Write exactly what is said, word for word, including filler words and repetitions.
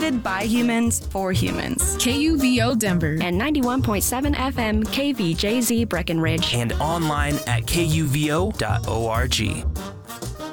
created by humans for humans. K U V O Denver. And ninety-one point seven F M K V J Z Breckenridge. And online at K U V O dot org.